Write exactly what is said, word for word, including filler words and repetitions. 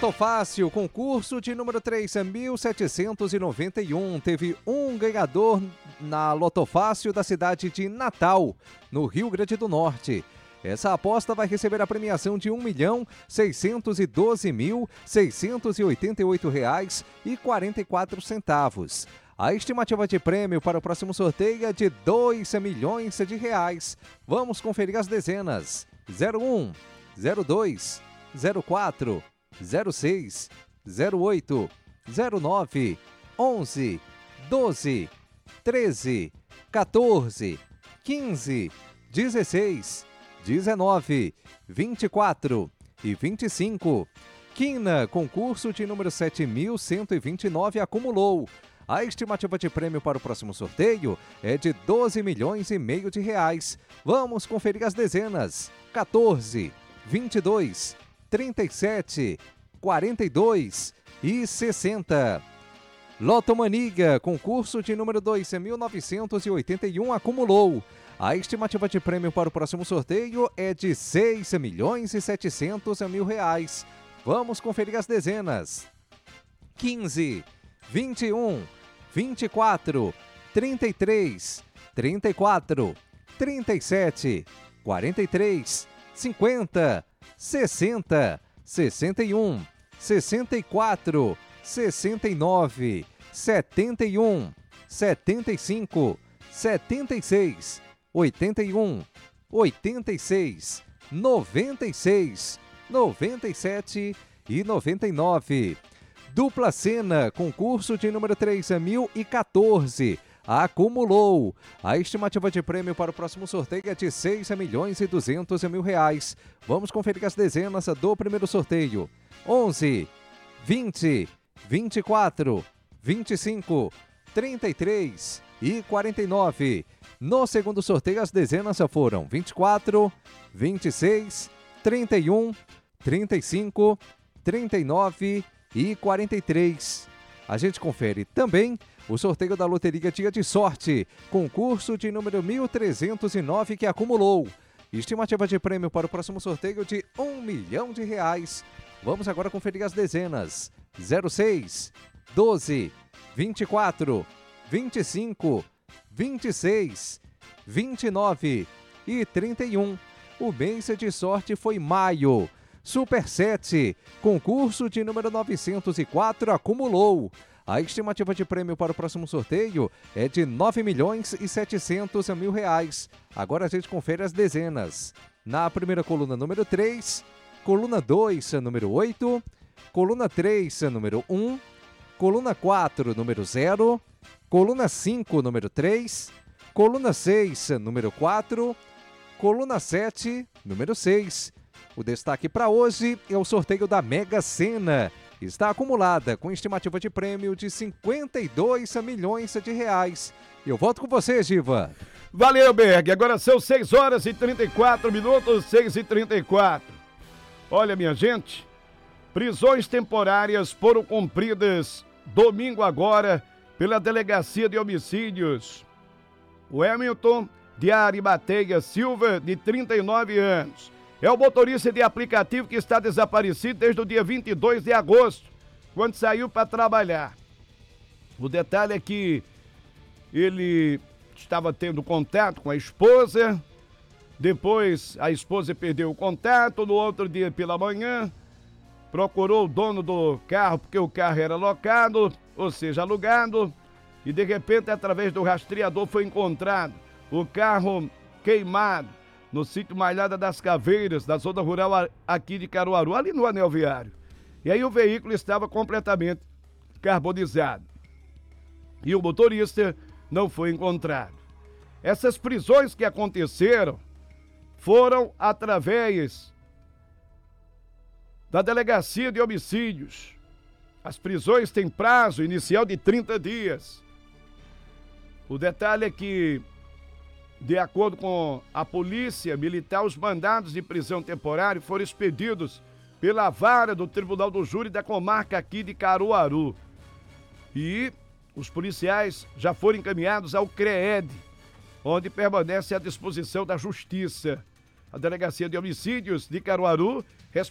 Loto Fácil, concurso de número três mil setecentos e noventa e um. Teve um ganhador na Loto Fácil da cidade de Natal, no Rio Grande do Norte. Essa aposta vai receber a premiação de um milhão seiscentos e doze mil seiscentos e oitenta e oito reais e quarenta e quatro centavos. A estimativa de prêmio para o próximo sorteio é de dois milhões de reais. Vamos conferir as dezenas: zero um, zero dois, zero quatro, zero seis, zero oito, zero nove, onze, doze, treze, quatorze, quinze, dezesseis, dezenove, vinte e quatro e vinte e cinco. Quina, concurso de número sete mil cento e vinte e nove, acumulou. A estimativa de prêmio para o próximo sorteio é de doze milhões e meio de reais. Vamos conferir as dezenas: quatorze, vinte e dois, trinta e sete, quarenta e dois e sessenta. Loto Maniga, concurso de número dois mil novecentos e oitenta e um, acumulou. A estimativa de prêmio para o próximo sorteio é de seis milhões e setecentos mil reais. Vamos conferir as dezenas: quinze, vinte e um, vinte e quatro, trinta e três, trinta e quatro, trinta e sete, quarenta e três, cinquenta, sessenta, sessenta e um, sessenta e quatro, sessenta e nove, setenta e um, setenta e cinco, setenta e seis, oitenta e um, oitenta e seis, noventa e seis, noventa e sete e noventa e nove. Dupla Sena, concurso de número três mil e quatorze, acumulou. A estimativa de prêmio para o próximo sorteio é de seis milhões e duzentos mil reais. Vamos conferir as dezenas do primeiro sorteio: onze, vinte, vinte e quatro, vinte e cinco, trinta e três e quarenta e nove. No segundo sorteio, as dezenas foram vinte e quatro, vinte e seis, trinta e um, trinta e cinco, trinta e nove e quarenta e três. A gente confere também o sorteio da Loteria Dia de Sorte, concurso de número mil trezentos e nove, que acumulou. Estimativa de prêmio para o próximo sorteio de um milhão de reais. Vamos agora conferir as dezenas: zero seis, doze, vinte e quatro, vinte e cinco, vinte e seis, vinte e nove e trinta e um. O mês de sorte foi maio. Super sete, concurso de número novecentos e quatro, acumulou. A estimativa de prêmio para o próximo sorteio é de nove milhões e setecentos mil reais. Agora a gente confere as dezenas. Na primeira coluna, número três, coluna dois, número oito, coluna três, número um, coluna quatro, número zero, coluna cinco, número três, coluna seis, número quatro, coluna sete, número seis. O destaque para hoje é o sorteio da Mega Sena. Está acumulada com estimativa de prêmio de cinquenta e dois milhões de reais. Eu volto com você, Giva. Valeu, Berg. Agora são seis horas e trinta e quatro minutos, seis e trinta e quatro. Olha, minha gente, prisões temporárias foram cumpridas domingo agora pela Delegacia de Homicídios. O Hamilton de Arimateia Silva, de trinta e nove anos, é o motorista de aplicativo que está desaparecido desde o dia vinte e dois de agosto, quando saiu para trabalhar. O detalhe é que ele estava tendo contato com a esposa, depois a esposa perdeu o contato, no outro dia pela manhã, procurou o dono do carro, porque o carro era locado, ou seja, alugado, e de repente, através do rastreador, foi encontrado o carro queimado no sítio Malhada das Caveiras, da zona rural aqui de Caruaru, ali no anel viário. E aí o veículo estava completamente carbonizado. E o motorista não foi encontrado. Essas prisões que aconteceram foram através da Delegacia de Homicídios. As prisões têm prazo inicial de trinta dias. O detalhe é que, de acordo com a polícia militar, os mandados de prisão temporária foram expedidos pela vara do Tribunal do Júri da comarca aqui de Caruaru. E os policiais já foram encaminhados ao CREED, onde permanece à disposição da Justiça. A Delegacia de Homicídios de Caruaru